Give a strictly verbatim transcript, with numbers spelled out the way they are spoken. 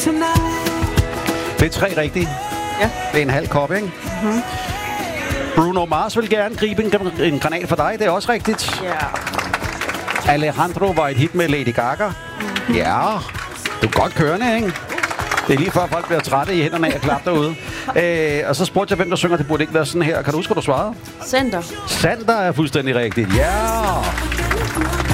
Det er tre rigtige. Ja. Det er en halv kop, ikke? Mm-hmm. Bruno Mars vil gerne gribe en, en granat for dig. Det er også rigtigt. Ja. Alejandro var et hit med Lady Gaga. Mm-hmm. Ja, du er godt kørende, ikke? Det er lige før folk bliver trætte i hænderne af at klappe derude. Øh, og så spurgte jeg, hvem der synger. Det burde ikke være sådan her. Kan du huske, hvad du svarede? Center. Sander er fuldstændig rigtigt. Ja!